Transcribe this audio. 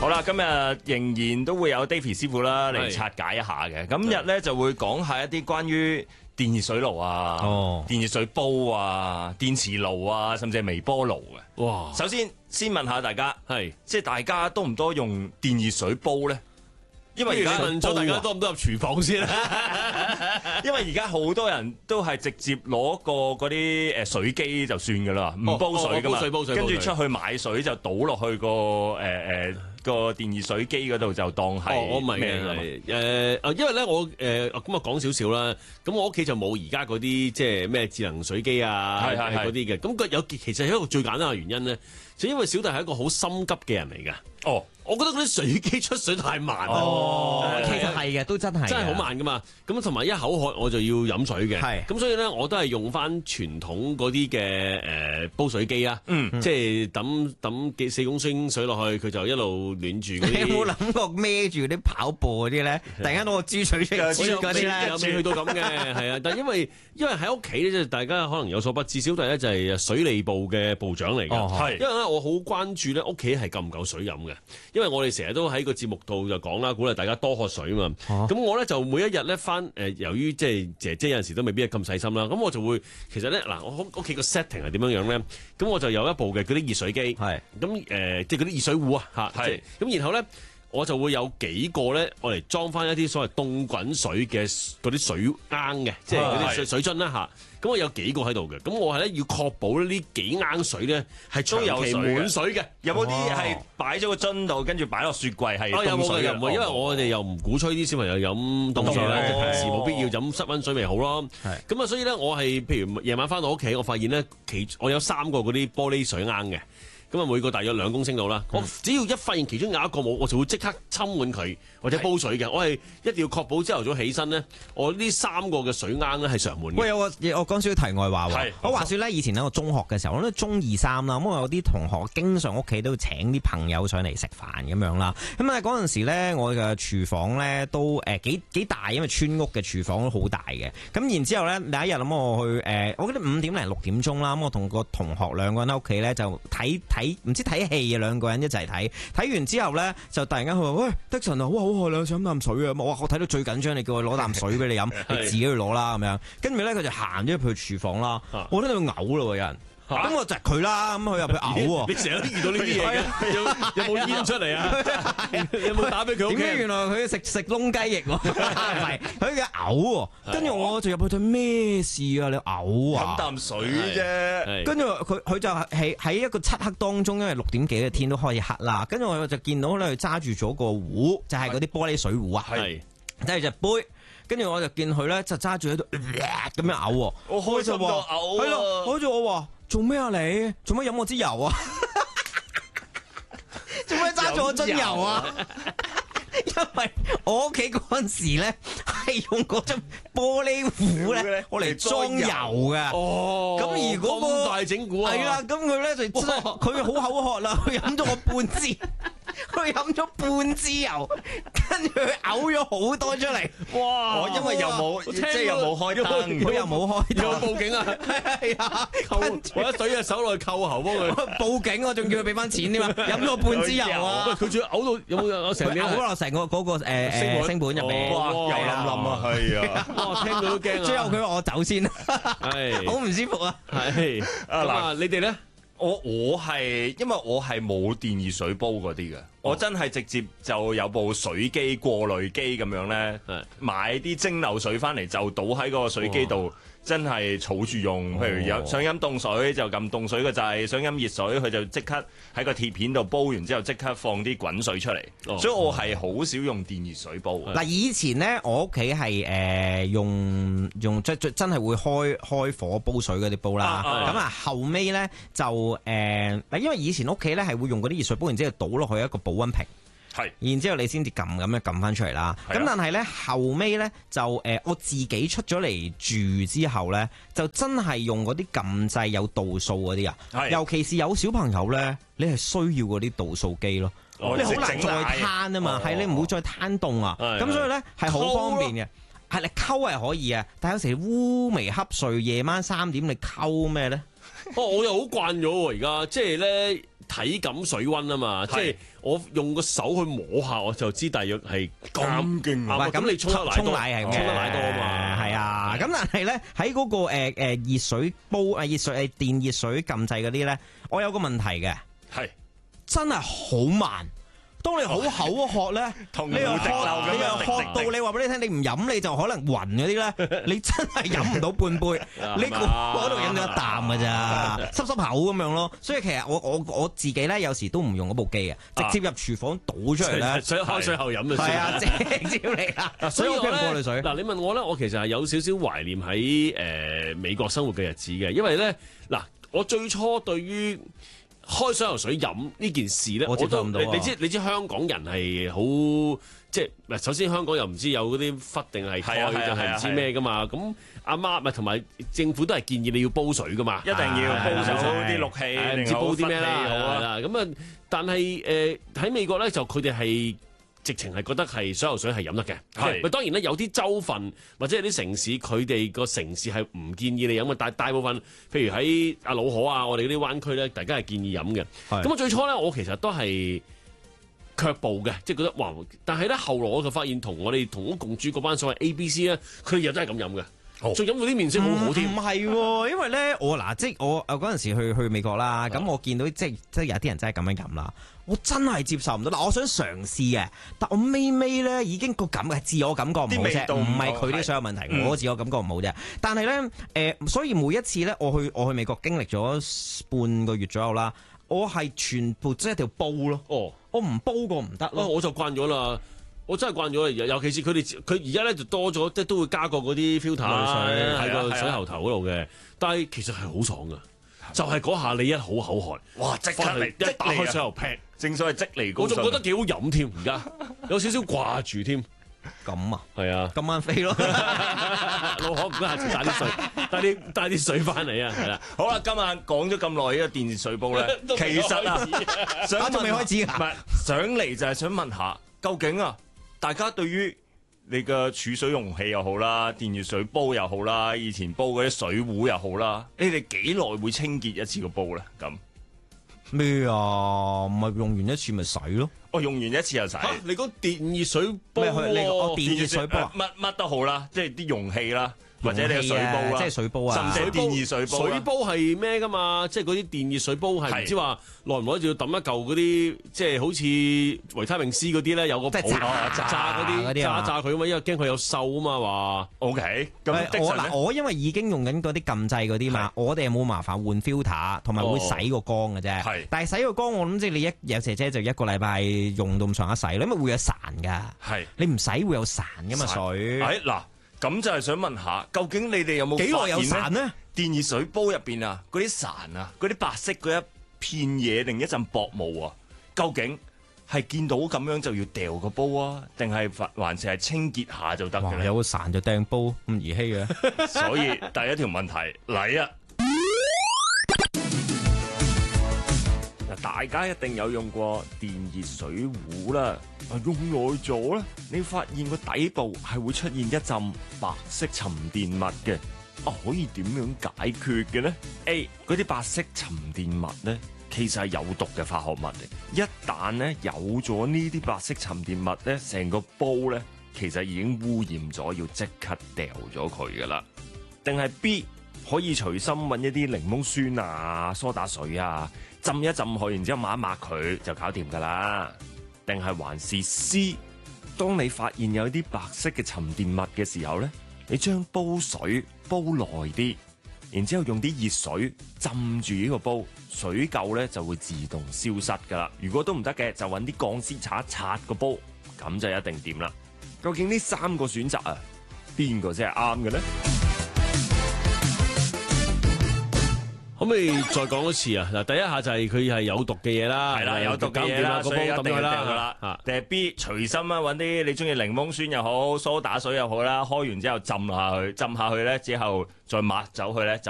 好啦，今日仍然都會有 Davy 師傅啦嚟拆解一下嘅。今日咧就會講下一啲關於電熱水爐啊、電熱水煲啊、電磁爐啊，甚至係微波爐嘅。哇！首先問下大家，即係大家多唔多用電熱水煲咧？因為而家問咗大家多唔多入廚房先啦。 因為而家好多人都係直接攞個嗰啲水機就算噶啦，唔煲水噶嘛，跟住出去買水就倒落去個電熱水機嗰度就當係。 我明嘅，因為咧我咁講少少啦。咁我屋企就冇而家嗰啲即係咩智能水機啊嗰啲嘅。咁佢其實係一個最簡單嘅原因咧，就因為小弟係一個好心急嘅人嚟㗎。我覺得嗰啲水機出水太慢啦。 其實係嘅，都真係好慢噶嘛。咁同埋一口渴我就要飲水嘅。咁所以咧，我都係用翻傳統嗰啲嘅煲水機啊。即係抌4公升水落去，佢就一路暖住嗰啲。 你有冇諗過孭住啲跑步嗰啲咧？突然間攞個豬水出嚟煮嗰啲咧？ 有未去到咁嘅，係啊。但係因為喺屋企咧，即係大家可能有所不知，小弟咧就係水利部嘅部長嚟㗎。因為咧，我好關注咧屋企係夠唔夠水飲嘅。因為我哋成日都喺個節目度就講啦，鼓勵大家多喝水啊嘛。咁我咧就每一日咧由於即係姐姐有陣時都未必係咁細心啦，咁我就會其實咧嗱，我屋企個 setting 係點樣咧？咁我就有一部嘅嗰啲熱水機，咁即係嗰啲熱水壺啊嚇，咁然後咧我就會有幾個咧，我嚟裝翻一啲所謂凍滾水嘅嗰啲水罌嘅，即係嗰啲水樽啦嚇。咁我有幾個喺度嘅，咁我係咧要確保呢幾罌水咧係長期滿水嘅。 有冇啲係擺咗個樽度，跟住擺落雪櫃係凍水嘅？ 因為我哋又唔鼓吹啲小朋友飲凍水啦，即係平時冇必要飲室溫水咪好咯。咁啊，所以咧我係譬如夜晚翻到屋企，我發現咧我有3個嗰啲玻璃水罌嘅。咁啊，每個大約2公升到啦。我只要一發現其中有一個冇，我就會即刻浸滿佢或者煲水嘅。我係一定要確保朝頭早起身咧，我呢3個嘅水罌咧係常滿嘅。 喂，我講少少題外話喎。我話說咧，以前喺我中學嘅時候，我都中2、3啦。咁我有啲同學經常屋企都請啲朋友上嚟食飯咁樣啦。咁啊嗰陣時咧，我嘅廚房咧都幾大，因為村屋嘅廚房都好大嘅。咁然之後咧，有一日咁我去我記得5點零6點鐘啦。咁我同個同學2個人喺屋企咧就睇唔知睇戲啊，2個人一齊睇完之後咧，就突然間佢話：喂，Dixon啊，哇好渴啊，想飲啖水啊！我睇到最緊張，你叫佢攞啖水俾你飲，你自己去攞啦咁樣。跟住咧，佢就行咗入去廚房啦。我聽到佢嘔咯，有人。咁我窒佢啦，咁佢入去嘔喎。 你成日都遇到呢啲嘢嘅，有冇煙出嚟啊？有冇打俾佢屋企？ 點解原來佢食窿雞翼喎？唔係，佢嘅嘔喎。跟住我就入去睇咩事啊？你嘔啊？ 飲啖水啫。 跟住佢就喺一個漆黑當中，因為6點幾嘅天都開始黑啦。跟住我就見到咧，佢揸住咗個壺，就係嗰啲玻璃水壺啊，即係隻杯。跟住我就見佢咧就揸住喺度咁樣嘔喎。 我開心到嘔。 係咯，好似我話。做咩啊你？做咩飲我支油啊？做咩揸住我樽油啊？因為我屋企嗰陣時咧係用嗰樽玻璃壺咧，我嚟裝油嘅。咁如果咁大整蠱啊？ 係啦，咁佢咧就佢好口渴啦，佢飲咗我半支。佢飲咗半支油，跟住佢嘔咗好多出嚟。 哇！因為又冇，即係又冇開燈， 佢又冇開燈， 有冇報警啊？ 係啊， 我一懟隻手落去扣喉幫佢。 報警我仲叫佢俾翻錢添嘛？飲咗半支油啊！ 佢仲要嘔到有冇成嘔落成個嗰個星盤入邊， 哇！油冧冧啊，係啊！ 哇！聽到都驚啊！ 最後佢話我走先，係好唔舒服啊！ 係嗱，你哋咧？ 我係因為我係冇電熱水煲嗰啲嘅，我真係直接就有部水機過濾機咁樣咧，買啲蒸餾水翻嚟就倒喺個水機度。真係儲住用，譬如想飲凍水就撳凍水個掣，想飲熱水佢就即刻喺個鐵片度煲完之後即刻放啲滾水出嚟，所以我係好少用電熱水煲。 嗱，以前咧我屋企係用即真係會開火煲水嗰啲煲啦，咁啊後尾咧就嗱，因為以前屋企咧係會用嗰啲熱水煲，然之後倒落去一個保溫瓶。然之後你先至咁樣撳翻出嚟啦。咁但係咧後尾咧就我自己出咗嚟住之後咧，就真係用嗰啲撳掣有度數嗰啲啊。尤其是有小朋友咧，你係需要嗰啲度數機咯。你好難再攤啊嘛，係你唔會再攤凍啊。咁所以咧係好方便嘅。係你溝係可以啊，但係有時烏眉瞌睡，夜晚3點你溝咩咧？ 我又好慣咗喎，而家即係咧。 體感水溫啊嘛，即係我用個手去摸下，我就知大約係咁勁啊！ 咁你沖奶係沖得奶多啊嘛， 係啊。咁但係咧喺嗰個熱水煲電熱水撳掣嗰啲咧，我有個問題嘅， 係真係好慢。當你好口渴咧，你又渴到你話俾你聽，你唔飲你就可能暈嗰啲咧，你真係飲唔到半杯，你嗰度飲咗一啖㗎咋，濕濕口咁樣咯。所以其實我自己咧有時都唔用嗰部機嘅，直接入廚房倒出嚟咧， 開水後飲就算。 係啊，直接嚟啦。 所以我過濾水嗱，你問我咧，我其實係有少少懷念喺美國生活嘅日子嘅，因為咧嗱，我最初對於開水喉水飲呢件事咧，我都你知香港人係好即係首先香港又唔知有嗰啲忽定係蓋定係唔知咩噶嘛，咁阿媽咪同埋政府都係建議你要煲水噶嘛， 一定要煲水啲氯氣， 唔知煲啲咩啦，咁啊，但係喺美國咧就佢哋係直情係覺得係水喉水係飲得嘅，係。當然咧有啲州份或者有啲城市，佢哋個城市係唔建議你飲嘅，但係大部分譬如喺阿老河啊，我哋嗰啲灣區咧，大家係建議飲嘅。咁我最初咧，我其實都係卻步嘅，即係覺得哇！但係咧後來我就發現同我哋同屋共煮嗰班所謂 ABC 咧，佢哋又真係咁飲嘅。仲飲到啲面色好好添， 唔係喎，因為咧即係我嗰陣時去美國啦，咁我見到即係有啲人真係咁樣飲啦，我真係接受唔到。嗱，我想嘗試嘅，但我尾咧已經個感覺係自我感覺唔好啫，唔係佢啲所有問題，我自我感覺唔好啫。但係咧所以每一次咧，我去美國經歷咗半個月左右啦，我係全部即係一定要煲咯。我唔煲過唔得咯， 我就慣咗啦。我真係慣咗啦，尤其是佢而家咧就多咗，即係都會加過嗰啲 filter 喺個水喉頭嗰度嘅。但係其實係好爽噶，就係嗰下你一好口渴，哇！即刻嚟一打開水喉劈， 正所謂即嚟高。 我仲覺得幾好飲添，而家有少少掛住添。 咁啊， 係啊， 今晚飛咯， 老可唔該下次帶啲水，帶啲水翻嚟啊，係啦。 好啦，今晚講咗咁耐呢個電熱水煲咧，其實啊， 仲未開始㗎， 唔係上嚟就係想問下，究竟啊？大家對於你嘅儲水容器又好啦，電熱水煲又好啦，以前煲嗰啲水壺又好啦，你哋幾耐會清潔一次個煲咧？咁咩啊？唔係用完一次咪洗咯？ 用完一次又洗？ 你講電熱水煲電熱水煲乜都好啦，即係啲容器啦。或者你個水煲啦， 即係水煲啊， 甚至電熱水煲。 水煲係咩噶嘛？即係嗰啲電熱水煲係唔知話耐唔耐就要揼一嚿嗰啲，即係好似維他命 C 嗰啲咧，有個泡炸嗰啲炸佢啊嘛，因為驚佢有鏽啊嘛話。 OK，咁我因為已經用緊嗰啲撳掣嗰啲嘛，我哋係冇麻煩換 filter，同埋會洗個缸嘅啫。但係洗個缸我諗即係你有姐姐就一個禮拜用到咁上下洗，因為會有潺㗎。你唔洗會有潺㗎嘛水。 嗱。咁就係想問下，究竟你哋有冇幾耐有潺呢？電熱水煲入邊啊，嗰啲潺啊，嗰啲白色嗰一片嘢定一陣薄霧啊，究竟係見到咁樣就要掉個煲啊，定係還是係清潔下就得嘅咧？ 有個潺就掟煲咁兒戲嘅。 所以第一條問題嚟啊！大家一定有用過電熱水壺啦，用耐咗咧，你發現個底部係會出現一陣白色沉澱物嘅，可以點樣解決嘅呢？ A 嗰啲白色沉澱物呢，其實係有毒嘅化學物嚟，一旦呢有咗呢啲白色沉澱物呢，成個煲呢其實已經污染咗，要即刻掉咗佢噶啦。定係 B 可以隨心揾一啲檸檬酸啊、蘇打水啊，浸一浸佢，然之後抹一抹佢就搞掂噶啦。定係還是 C， 當你發現有啲白色嘅沉澱物嘅時候呢，你將煲水煲耐啲，然之後用啲熱水浸住呢個煲，水垢呢就會自動消失噶啦。如果都唔得嘅，就揾啲鋼絲刷刷個煲，咁就一定掂啦。究竟呢三個選擇啊，邊個先係啱嘅呢？ 可唔可以再講一次啊？嗱，第一下就係佢係有毒嘅嘢啦， 係啦，有毒嘅嘢啦，所以一定要掉㗎啦。定係 B 隨心啊，揾啲你中意檸檬酸又好，蘇打水又好啦，開完之後浸下去咧，之後再抹走佢咧，就